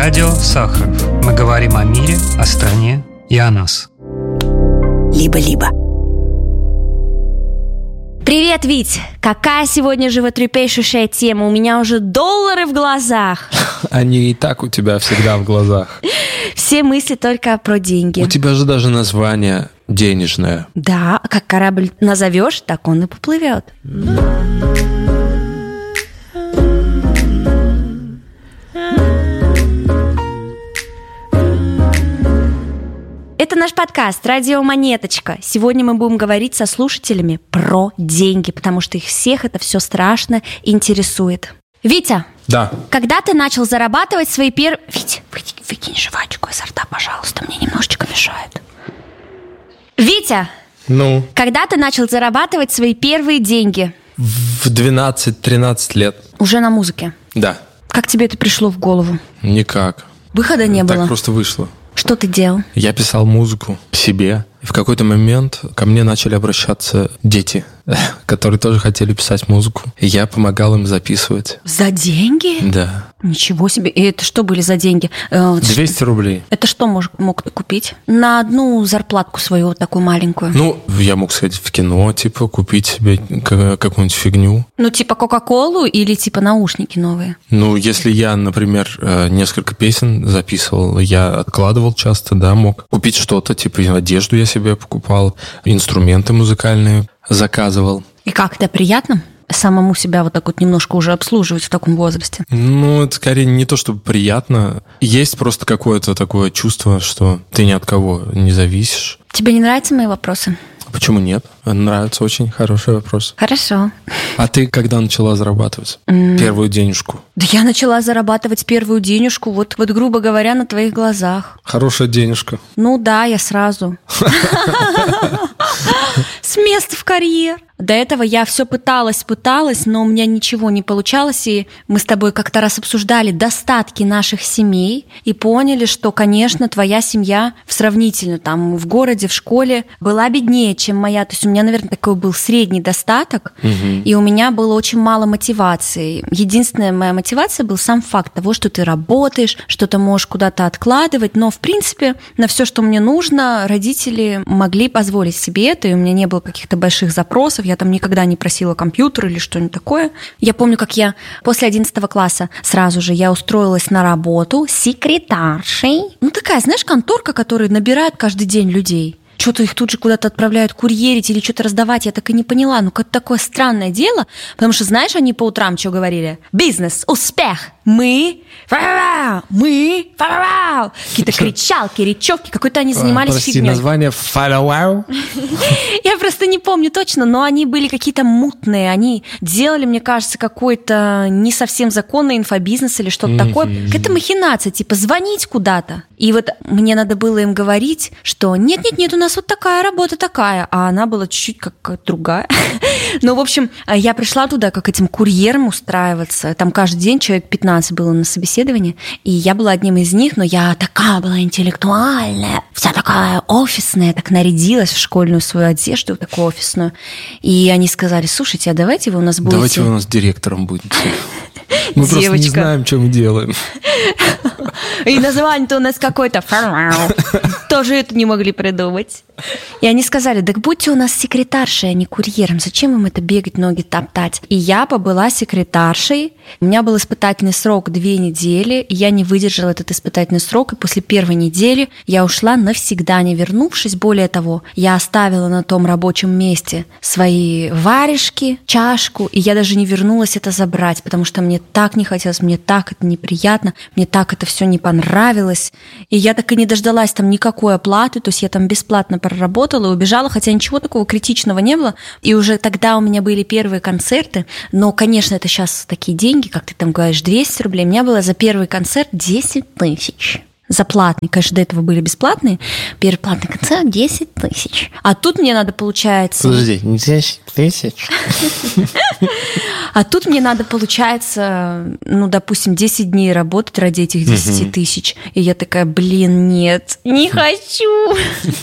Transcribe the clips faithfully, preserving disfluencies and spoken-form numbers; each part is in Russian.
Радио Сахаров. Мы говорим о мире, о стране и о нас. Либо-либо. Привет, Вить! Какая сегодня животрепещущая тема? У меня уже доллары в глазах. Они и так у тебя всегда в глазах. Все мысли только про деньги. У тебя же даже название денежное. Да, как корабль назовешь, так он и поплывет. Это наш подкаст «Радио Монеточка». Сегодня мы будем говорить со слушателями про деньги, потому что их всех это все страшно интересует. Витя, да. Когда ты начал зарабатывать свои первые... Витя, выкинь, выкинь жвачку изо рта, пожалуйста, мне немножечко мешает. Витя, ну? Когда ты начал зарабатывать свои первые деньги? В двенадцать-тринадцать лет. Уже на музыке? Да. Как тебе это пришло в голову? Никак. Выхода не было? Так просто вышло. Что ты делал? Я писал музыку себе. И в какой-то момент ко мне начали обращаться дети, которые тоже хотели писать музыку. И я помогал им записывать. За деньги? Да. Ничего себе. И это что были за деньги? двести рублей. Это что мог, мог ты купить? На одну зарплатку свою, вот такую маленькую. Ну, я мог сходить в кино, типа, купить себе какую-нибудь фигню. Ну, типа Кока-Колу или типа наушники новые? Ну, если я, например, несколько песен записывал, я откладывал часто, да, мог купить что-то, типа одежду я себе покупал, инструменты музыкальные заказывал. И как, это приятно? Самому себя вот так вот немножко уже обслуживать в таком возрасте? Ну, это скорее не то, чтобы приятно. Есть просто какое-то такое чувство, что ты ни от кого не зависишь. Тебе не нравятся мои вопросы? Почему нет? Нравится, очень хороший вопрос. Хорошо. А ты когда начала зарабатывать mm. первую денежку? Да я начала зарабатывать первую денежку, вот, вот грубо говоря, на твоих глазах. Хорошая денежка. Ну да, я сразу. С места в карьер. До этого я все пыталась, пыталась, но у меня ничего не получалось, и мы с тобой как-то раз обсуждали достатки наших семей и поняли, что, конечно, твоя семья в сравнительно там в городе, в школе была беднее, чем моя. То есть у меня, наверное, такой был средний достаток, угу. И у меня было очень мало мотивации. Единственная моя мотивация был сам факт того, что ты работаешь, что ты можешь куда-то откладывать, но, в принципе, на все, что мне нужно, родители могли позволить себе это, и у меня не было каких-то больших запросов. Я там никогда не просила компьютер или что-нибудь такое. Я помню, как я после одиннадцатого класса сразу же я устроилась на работу секретаршей. Ну, такая, знаешь, конторка, которая набирает каждый день людей. Что-то их тут же куда-то отправляют курьерить или что-то раздавать, я так и не поняла. Ну, как такое странное дело, потому что, знаешь, они по утрам что говорили? Бизнес, успех, мы, мы, какие-то кричалки, речевки, какой-то они занимались Прости, фигней. название фалауау? Я просто не помню точно, но они были какие-то мутные, они делали, мне кажется, какой-то не совсем законный инфобизнес или что-то mm-hmm. такое. Какая-то махинация, типа звонить куда-то. И вот мне надо было им говорить, что нет-нет-нет, у нас вот такая работа такая, а она была чуть-чуть как другая. Ну, в общем, я пришла туда как этим курьером устраиваться. Там каждый день человек пятнадцать было на собеседовании, и я была одним из них, но я такая была интеллектуальная, вся такая офисная, так нарядилась в школьную свою одежду, такую офисную. И они сказали: слушайте, а давайте вы у нас будете... Давайте вы у нас директором будете. Мы Девочка. Просто не знаем, что мы делаем. И название-то у нас какое-то... Тоже это не могли придумать. И они сказали: так будьте у нас секретаршей, а не курьером. Зачем вам это бегать, ноги топтать? И я побыла секретаршей. У меня был испытательный срок две недели. И я не выдержала этот испытательный срок. И после первой недели я ушла навсегда, не вернувшись. Более того, я оставила на том рабочем месте свои варежки, чашку. И я даже не вернулась это забрать, потому что мне так не хотелось, мне так это неприятно, мне так это все не понравилось. И я так и не дождалась там никакой оплаты. То есть я там бесплатно проработала и убежала, хотя ничего такого критичного не было. И уже тогда у меня были первые концерты. Но, конечно, это сейчас такие деньги, как ты там говоришь, двести рублей. У меня было за первый концерт десять тысяч. За платный. Конечно, до этого были бесплатные. Первый платный концерт десять тысяч. А тут мне надо, получается... Подожди, не десять тысяч? А тут мне надо, получается, ну, допустим, десять дней работать ради этих десяти тысяч. И я такая: блин, нет, не хочу.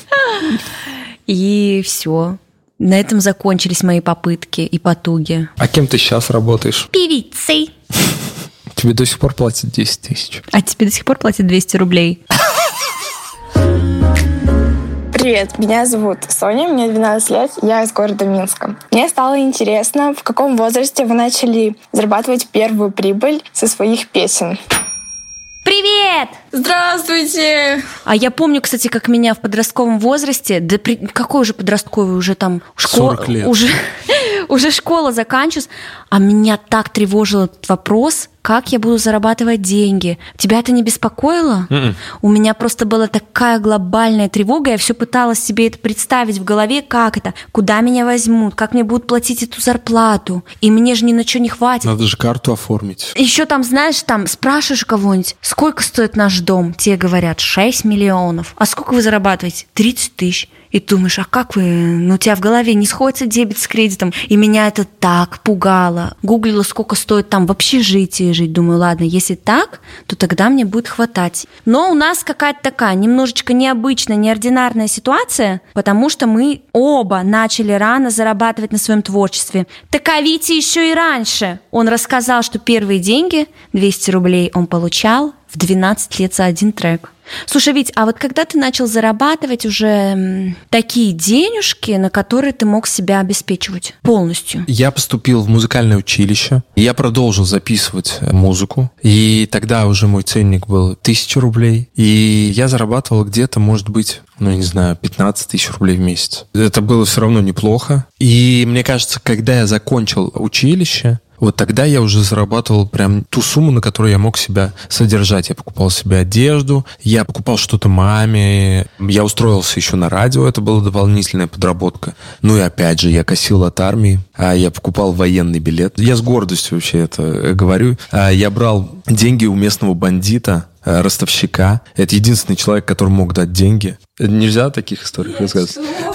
И все. На этом закончились мои попытки и потуги. А кем ты сейчас работаешь? Певицей. Тебе до сих пор платят десять тысяч. А тебе до сих пор платят двести рублей. Привет, меня зовут Соня, мне двенадцать лет, я из города Минска. Мне стало интересно, в каком возрасте вы начали зарабатывать первую прибыль со своих песен. Привет! Здравствуйте! А я помню, кстати, как меня в подростковом возрасте, да при... какой уже подростковый, уже там школа, сорок лет. Уже, уже школа заканчивалась, а меня так тревожил этот вопрос, как я буду зарабатывать деньги. Тебя это не беспокоило? Mm-mm. У меня просто была такая глобальная тревога, я все пыталась себе это представить в голове, как это, куда меня возьмут, как мне будут платить эту зарплату, и мне же ни на что не хватит. Надо же карту оформить. Еще там, знаешь, там спрашиваешь кого-нибудь, сколько стоит наш дом? Тебе говорят, шесть миллионов. А сколько вы зарабатываете? тридцать тысяч. И думаешь, а как вы, ну у тебя в голове не сходится дебет с кредитом. И меня это так пугало. Гуглила, сколько стоит там в общежитии жить. Думаю, ладно, если так, то тогда мне будет хватать. Но у нас какая-то такая немножечко необычная, неординарная ситуация, потому что мы оба начали рано зарабатывать на своем творчестве. Так а Витя еще и раньше. Он рассказал, что первые деньги, двести рублей, он получал в двенадцать лет за один трек. Слушай, Вить, а вот когда ты начал зарабатывать уже м, такие денежки, на которые ты мог себя обеспечивать полностью? Я поступил в музыкальное училище, я продолжил записывать музыку, и тогда уже мой ценник был тысяча рублей, и я зарабатывал где-то, может быть, ну, не знаю, пятнадцать тысяч рублей в месяц. Это было все равно неплохо, и мне кажется, когда я закончил училище, вот тогда я уже зарабатывал прям ту сумму, на которую я мог себя содержать. Я покупал себе одежду, я покупал что-то маме, я устроился еще на радио, это была дополнительная подработка. Ну и опять же, я косил от армии, а я покупал военный билет. Я с гордостью вообще это говорю. Я брал деньги у местного бандита, ростовщика. Это единственный человек, который мог дать деньги. Нельзя о таких историях рассказывать.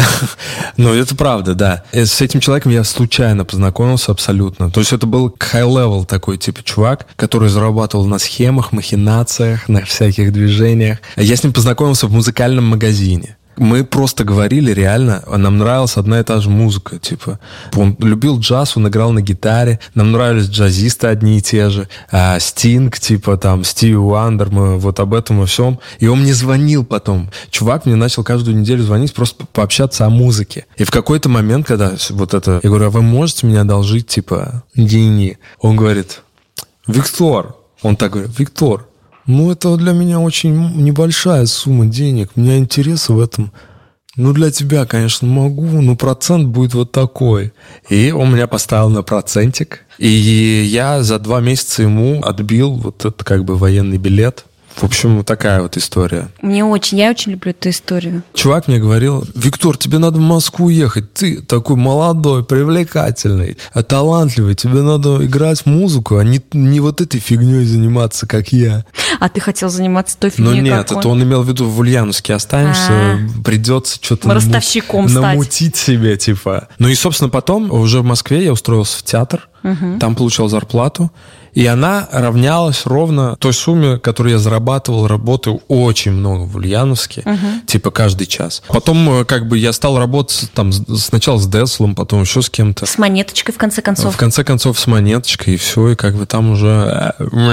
Но это правда, да. С этим человеком я случайно познакомился абсолютно. То есть это был high-level такой типа чувак, который зарабатывал на схемах, махинациях, на всяких движениях. Я с ним познакомился в музыкальном магазине. Мы просто говорили реально, нам нравилась одна и та же музыка, типа. Он любил джаз, он играл на гитаре, нам нравились джазисты одни и те же, а Стинг, типа там, Стиви Уандер, мы вот об этом и всем. И он мне звонил потом. Чувак мне начал каждую неделю звонить, просто пообщаться о музыке. И в какой-то момент, когда вот это, я говорю, а вы можете мне одолжить, типа, деньги? Он говорит, Виктор, он так говорит, Виктор, ну, это для меня очень небольшая сумма денег. У меня интересы в этом. Ну, для тебя, конечно, могу, но процент будет вот такой. И он меня поставил на процентик. И я за два месяца ему отбил вот этот как бы военный билет. В общем, такая вот история. Мне очень, я очень люблю эту историю. Чувак мне говорил, Виктор, тебе надо в Москву ехать. Ты такой молодой, привлекательный, талантливый. Тебе надо играть музыку, а не, не вот этой фигней заниматься, как я. А ты хотел заниматься той фигней, Ну нет, как он? это он имел в виду, в Ульяновске останешься, А-а-а. придется что-то ростовщиком наму- намутить себе, типа. Ну и, собственно, потом уже в Москве я устроился в театр, угу. Там получал зарплату. И она равнялась ровно той сумме, которую я зарабатывал, работаю очень много в Ульяновске, uh-huh. типа каждый час. Потом как бы я стал работать там сначала с Деслом, потом еще с кем-то. С Монеточкой, в конце концов. В конце концов с Монеточкой, и все, и как бы там уже...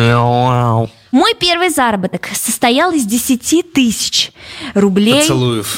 Мой первый заработок состоял из десяти тысяч рублей. Поцелуев.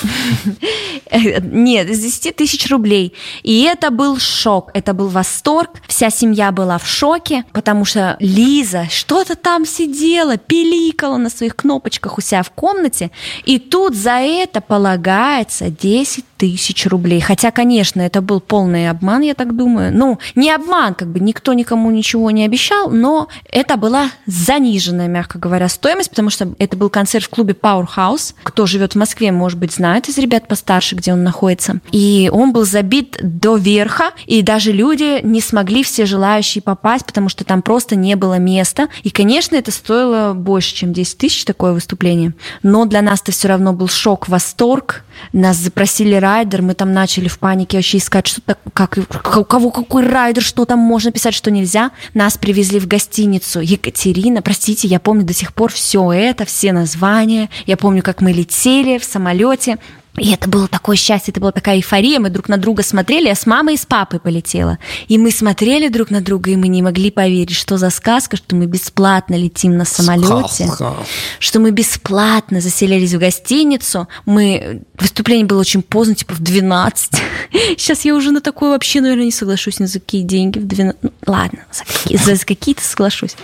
Нет, из десяти тысяч рублей. И это был шок, это был восторг. Вся семья была в шоке, потому что Лиза что-то там сидела, пиликала на своих кнопочках у себя в комнате, и тут за это полагается десять тысяч рублей. Хотя, конечно, это был полный обман, я так думаю. Ну, не обман, как бы никто никому ничего не обещал, но это была заниженная, мягко говоря, стоимость, потому что это был концерт в клубе Powerhouse. Кто живет в Москве, может быть, знает из ребят постарше, где он находится. И он был забит до верха, и даже люди не смогли все желающие попасть, потому что там просто не было места. И, конечно, это стоило больше, чем десять тысяч, такое выступление. Но для нас это все равно был шок, восторг. Нас запросили райдер, мы там начали в панике вообще искать, что так, как, у кого какой райдер, что там можно писать, что нельзя. Нас привезли в гостиницу Екатерина, простите, я помню до сих пор все это, все названия. Я помню, как мы летели в самолете. И это было такое счастье, это была такая эйфория. Мы друг на друга смотрели, я с мамой и с папой полетела. И мы смотрели друг на друга, и мы не могли поверить, что за сказка, что мы бесплатно летим на самолете, сказка. Что мы бесплатно заселились в гостиницу. Мы... Выступление было очень поздно, типа в двенадцать. Сейчас я уже на такое вообще, наверное, не соглашусь ни за какие деньги. В двенадцать... Ну, ладно, за, какие... за какие-то соглашусь.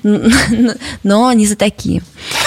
Но не за такие.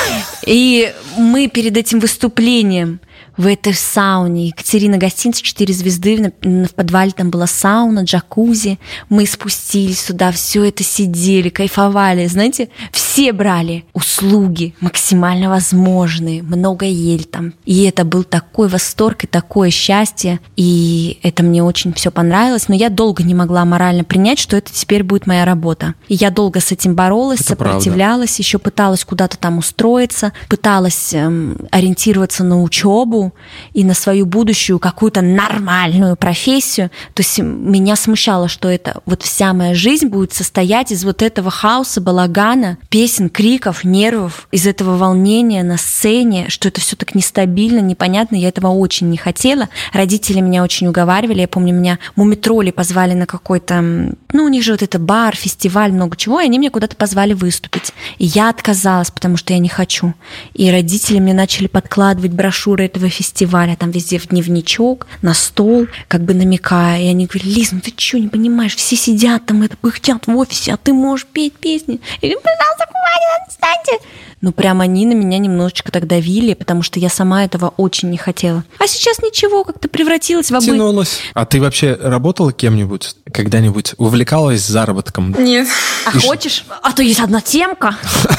И мы перед этим выступлением в этой сауне. Екатерина гостиница, четыре звезды, в подвале там была сауна, джакузи. Мы спустились туда, все это сидели, кайфовали. Знаете, все брали услуги максимально возможные, много ели там. И это был такой восторг и такое счастье. И это мне очень все понравилось. Но я долго не могла морально принять, что это теперь будет моя работа. И я долго с этим боролась, это сопротивлялась, правда. Еще пыталась куда-то там устроиться, пыталась эм, ориентироваться на учебу и на свою будущую какую-то нормальную профессию. То есть меня смущало, что это вот вся моя жизнь будет состоять из вот этого хаоса, балагана, песен, криков, нервов, из этого волнения на сцене, что это все так нестабильно, непонятно. Я этого очень не хотела. Родители меня очень уговаривали. Я помню, меня Мумитроли позвали на какой-то... Ну, у них же вот это бар, фестиваль, много чего, и они меня куда-то позвали выступить. И я отказалась, потому что я не хочу. И родители мне начали подкладывать брошюры этого фестиваля, там везде в дневничок, на стол, как бы намекая. И они говорили: Лиз, ну ты что, не понимаешь, все сидят там, это пыхтят в офисе, а ты можешь петь песни. Я говорю: пожалуйста, хватит, отстаньте. Ну, прям они на меня немножечко так давили, потому что я сама этого очень не хотела. А сейчас ничего, как-то превратилась в обычную. Тянулась. А ты вообще работала кем-нибудь, когда-нибудь? Увлекалась заработком? Нет. А И хочешь? Ш... А то есть одна темка.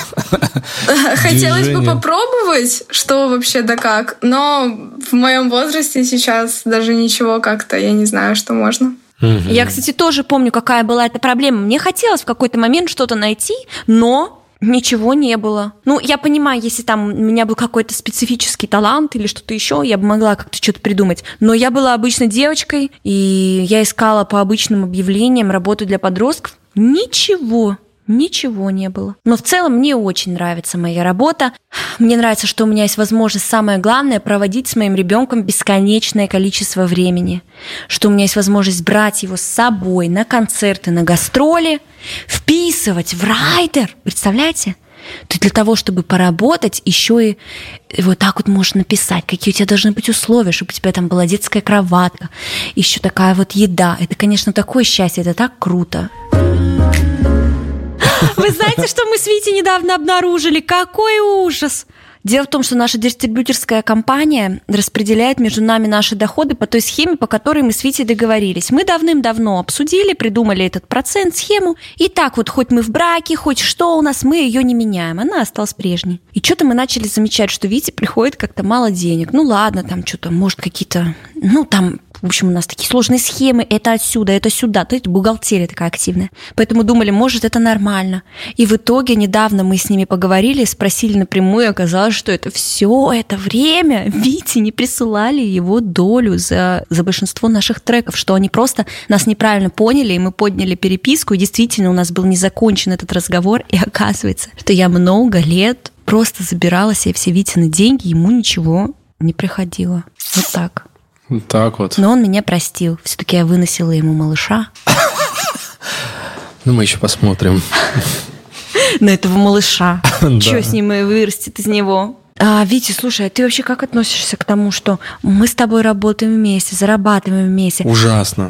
Хотелось бы попробовать, что вообще да как, но в моем возрасте сейчас даже ничего как-то, я не знаю, что можно. Я, кстати, тоже помню, какая была эта проблема. Мне хотелось в какой-то момент что-то найти, но... Ничего не было. Ну, я понимаю, если там у меня был какой-то специфический талант или что-то еще, я бы могла как-то что-то придумать. Но я была обычной девочкой, и я искала по обычным объявлениям работу для подростков. Ничего. Ничего не было. Но в целом мне очень нравится моя работа. Мне нравится, что у меня есть возможность, самое главное, проводить с моим ребенком бесконечное количество времени. Что у меня есть возможность брать его с собой на концерты, на гастроли, вписывать в райдер. Представляете? Ты для того, чтобы поработать, еще и вот так вот можешь написать, какие у тебя должны быть условия, чтобы у тебя там была детская кроватка, еще такая вот еда. Это, конечно, такое счастье, это так круто. Вы знаете, что мы с Витей недавно обнаружили? Какой ужас! Дело в том, что наша дистрибьюторская компания распределяет между нами наши доходы по той схеме, по которой мы с Витей договорились. Мы давным-давно обсудили, придумали этот процент, схему. И так вот, хоть мы в браке, хоть что у нас, мы ее не меняем. Она осталась прежней. И что-то мы начали замечать, что Вите приходит как-то мало денег. Ну ладно, там что-то, может, какие-то... Ну, там... В общем, у нас такие сложные схемы, это отсюда, это сюда, то есть бухгалтерия такая активная. Поэтому думали, может, это нормально. И в итоге недавно мы с ними поговорили, спросили напрямую, и оказалось, что это все это время Вите не присылали его долю за, за большинство наших треков, что они просто нас неправильно поняли, и мы подняли переписку, и действительно у нас был не закончен этот разговор, и оказывается, что я много лет просто забирала себе все Витины деньги, ему ничего не приходило. Вот так. Так вот. Но он меня простил. Все-таки я выносила ему малыша. Ну, мы еще посмотрим. На этого малыша. Что с ним и вырастет из него? А, Витя, слушай, а ты вообще как относишься к тому, что мы с тобой работаем вместе, зарабатываем вместе? Ужасно.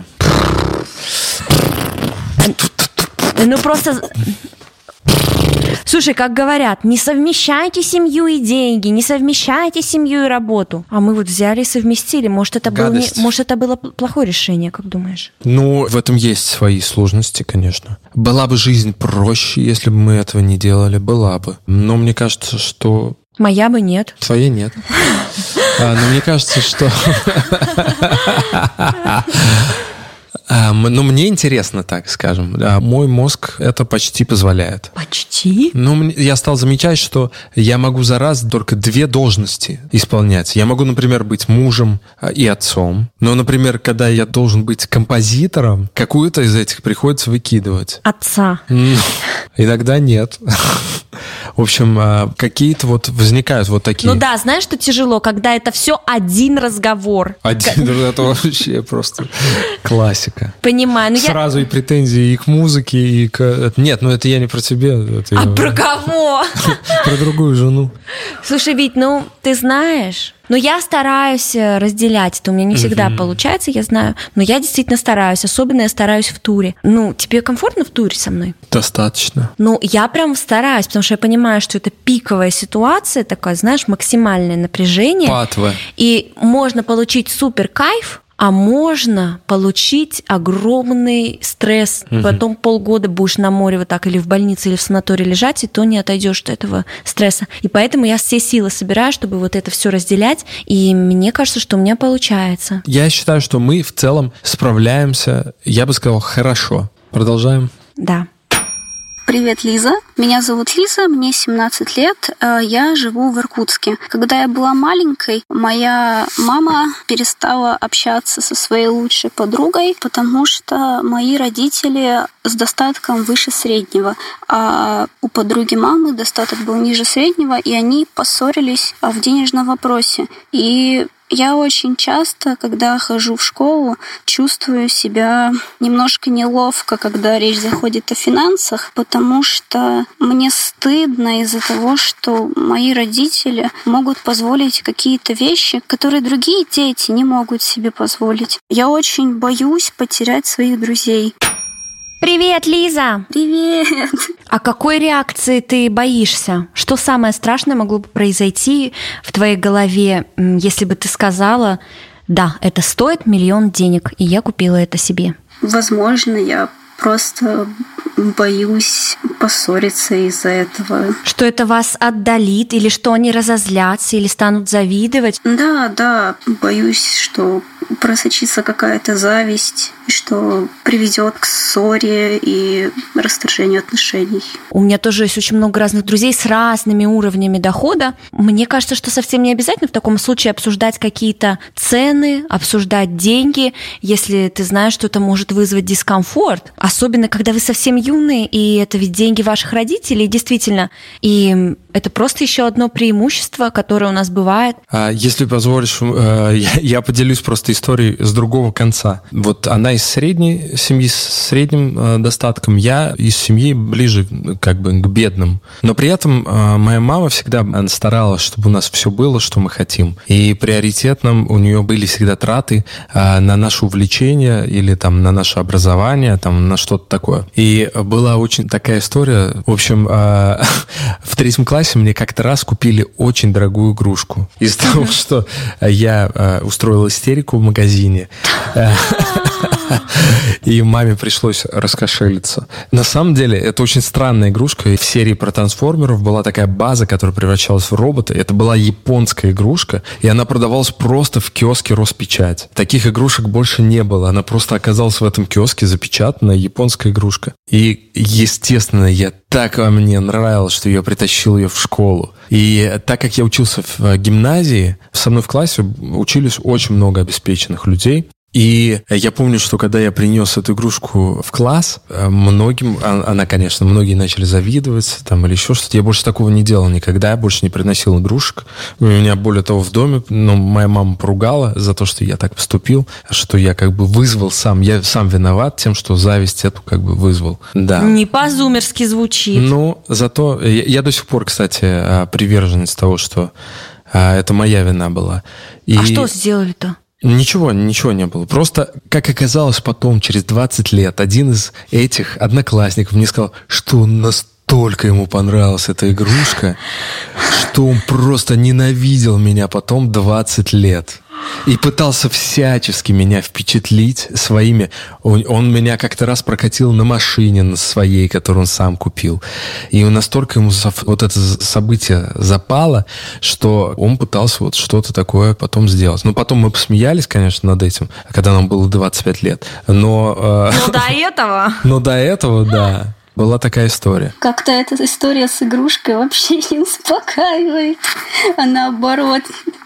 Ну, просто... Слушай, как говорят, не совмещайте семью и деньги, не совмещайте семью и работу. А мы вот взяли и совместили. Может, это, был не, может, это было плохое решение, как думаешь? Ну, в этом есть свои сложности, конечно. Была бы жизнь проще, если бы мы этого не делали, была бы. Но мне кажется, что... Моя бы нет. Твоей нет. Но мне кажется, что... А, ну, мне интересно, так скажем. А мой мозг это почти позволяет. Почти? Ну, я стал замечать, что я могу за раз только две должности исполнять. Я могу, например, быть мужем и отцом. Но, например, когда я должен быть композитором, какую-то из этих приходится выкидывать. Отца. Иногда нет. В общем, какие-то вот возникают вот такие... Ну да, знаешь, что тяжело, когда это все один разговор. Один, это вообще просто классика. Понимаю. Но Сразу я... и претензии и к музыке, и к... Нет, ну это я не про тебя. Это а я... про кого? Про другую жену. Слушай, Вить, ну ты знаешь... Но я стараюсь разделять это, у меня не всегда uh-huh. получается, я знаю, но я действительно стараюсь, особенно я стараюсь в туре. Ну, тебе комфортно в туре со мной? Достаточно. Ну, я прям стараюсь, потому что я понимаю, что это пиковая ситуация, такая, знаешь, максимальное напряжение. Патва. И можно получить супер кайф, а можно получить огромный стресс. Угу. Потом полгода будешь на море вот так или в больнице, или в санатории лежать, и то не отойдешь от этого стресса. И поэтому я все силы собираю, чтобы вот это все разделять, и мне кажется, что у меня получается. Я считаю, что мы в целом справляемся, я бы сказал, хорошо. Продолжаем? Да. Привет, Лиза. Меня зовут Лиза, мне семнадцать лет, я живу в Иркутске. Когда я была маленькой, моя мама перестала общаться со своей лучшей подругой, потому что мои родители с достатком выше среднего, а у подруги мамы достаток был ниже среднего, и они поссорились в денежном вопросе. И я очень часто, когда хожу в школу, чувствую себя немножко неловко, когда речь заходит о финансах, потому что мне стыдно из-за того, что мои родители могут позволить какие-то вещи, которые другие дети не могут себе позволить. Я очень боюсь потерять своих друзей. Привет, Лиза! Привет! А какой реакции ты боишься? Что самое страшное могло бы произойти в твоей голове, если бы ты сказала, да, это стоит миллион денег, и я купила это себе? Возможно, я просто боюсь поссориться из-за этого. Что это вас отдалит, или что они разозлятся, или станут завидовать? Да, да, боюсь, что просочится какая-то зависть, что приведет к ссоре и расторжению отношений. У меня тоже есть очень много разных друзей с разными уровнями дохода. Мне кажется, что совсем не обязательно в таком случае обсуждать какие-то цены, обсуждать деньги, если ты знаешь, что это может вызвать дискомфорт. Особенно, когда вы совсем юные, и это ведь деньги ваших родителей, действительно. И это просто еще одно преимущество, которое у нас бывает. Если позволишь, я поделюсь просто историей с другого конца. Вот она из средней семьи с средним достатком, я из семьи ближе как бы к бедным. Но при этом моя мама всегда старалась, чтобы у нас все было, что мы хотим. И приоритетным у нее были всегда траты на наше увлечение или там на наше образование, там на что-то такое. И была очень такая история. В общем, в третьем классе мне как-то раз купили очень дорогую игрушку. Из-за того, что я устроил истерику в магазине. И маме пришлось раскошелиться. На самом деле, это очень странная игрушка. И в серии про трансформеров была такая база, которая превращалась в робота. Это была японская игрушка, и она продавалась просто в киоске Роспечать. Таких игрушек больше не было. Она просто оказалась в этом киоске, запечатанная японская игрушка. И, естественно, я так мне нравилось, что я притащил ее в школу. И так как я учился в гимназии, со мной в классе учились очень много обеспеченных людей. И я помню, что когда я принес эту игрушку в класс, многим, она, конечно, многие начали завидовать там, или еще что-то. Я больше такого не делал никогда, я больше не приносил игрушек. У меня, более того, в доме, ну, моя мама поругала за то, что я так поступил, что я как бы вызвал сам, я сам виноват тем, что зависть эту как бы вызвал. Да. Не по-зумерски звучит. Ну, зато я, я до сих пор, кстати, приверженец того, что это моя вина была. И... А что сделали-то? Ничего, ничего не было. Просто, как оказалось потом, через двадцать лет, один из этих одноклассников мне сказал, что он настолько ему понравилась эта игрушка, что он просто ненавидел меня потом двадцать лет. И пытался всячески меня впечатлить своими... Он, он меня как-то раз прокатил на машине на своей, которую он сам купил. И настолько ему вот это событие запало, что он пытался вот что-то такое потом сделать. Ну, потом мы посмеялись, конечно, над этим, когда нам было двадцать пять лет. Но... Э, но до этого... Но до этого, да. Была такая история. Как-то эта история с игрушкой вообще не успокаивает, а наоборот